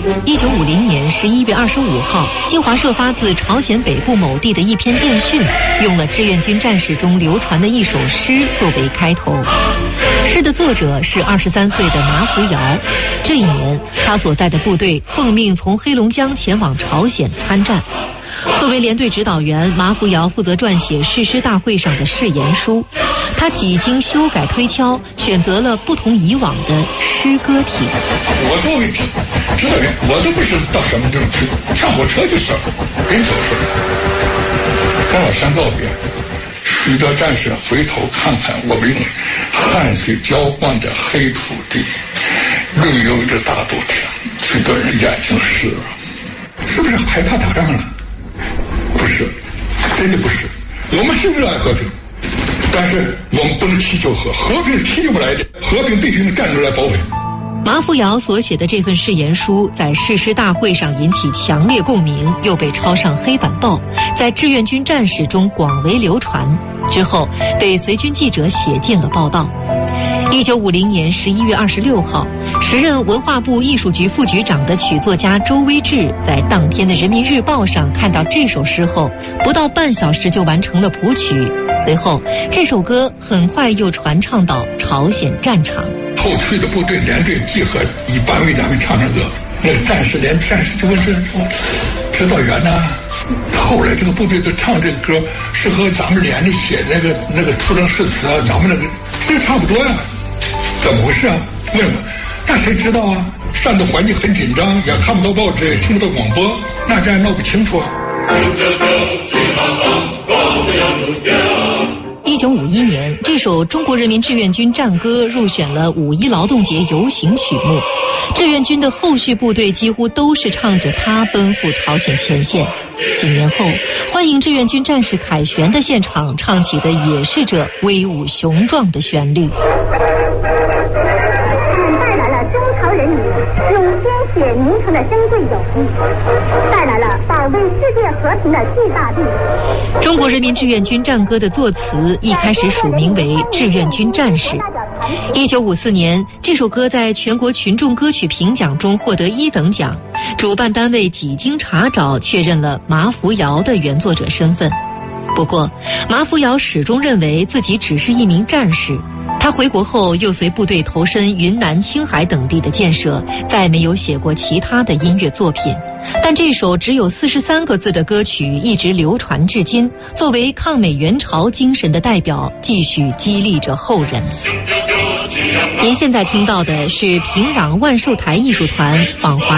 1950年11月25号，新华社发自朝鲜北部某地的一篇电讯，用了志愿军战士中流传的一首诗作为开头。诗的作者是23岁的马福尧。这一年，他所在的部队奉命从黑龙江前往朝鲜参战。作为连队指导员，马福尧负责撰写誓师大会上的誓言书。他几经修改推敲，选择了不同以往的诗歌体。 我作为指导员，我都不是到什么地方去，上火车就是人走出来，跟老山告别。许多战士回头看看我们汗水浇灌的黑土地，绿油油的大豆田，许多人眼睛湿了。是不是害怕打仗了？不是，真的不是。我们是热爱和平，但是我们不能祈求和平是祈求不来的，和平必须用战斗来保卫。 马福尧所写的这份誓言书在誓师大会上引起强烈共鸣，又被抄上黑板报，在志愿军战士中广为流传。之后被随军记者写进了报道。1950年11月26号，时任文化部艺术局副局长的曲作家周威志在当天的《人民日报》上看到这首诗后，不到半小时就完成了谱曲。随后，这首歌很快又传唱到朝鲜战场。 后退的部队连队集合，以班为单位唱歌，那个战士就问说指导员呢？后来这个部队都唱这个歌，是和咱们连里写那个出征誓词啊，咱们那个这差不多呀。怎么回事啊？为什么？那谁知道啊？战斗环境很紧张，也看不到报纸，也听不到广播，那这样闹不清楚啊。 1951年，这首中国人民志愿军战歌入选了5·1劳动节游行曲目。志愿军的后续部队几乎都是唱着它奔赴朝鲜前线。几年后，欢迎志愿军战士凯旋的现场唱起的也是这威武雄壮的旋律。 带来了中朝人民用鲜血凝成的珍贵友谊，带来了保卫世界和平的巨大力量。 中国人民志愿军战歌的作词一开始署名为志愿军战士。1954年，这首歌在全国群众歌曲评奖中获得1等奖。主办单位几经查找，确认了马福尧的原作者身份。不过，马福尧始终认为自己只是一名战士。他回国后又随部队投身云南、青海等地的建设，再没有写过其他的音乐作品。但这首只有43个字的歌曲一直流传至今，作为抗美援朝精神的代表，继续激励着后人。您现在听到的是平壤万寿台艺术团访华